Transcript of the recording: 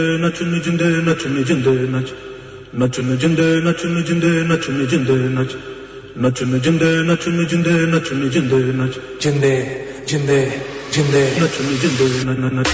नचुन जिंदे नचुन जिंदे नच नचुन जिंदे नचुन जिंदे नचुन जिंदे नच नचुन जिंदे नचुन जिंदे नचुन जिंदे नच जिंदे जिंदे जिंदे नचुन जिंदे नच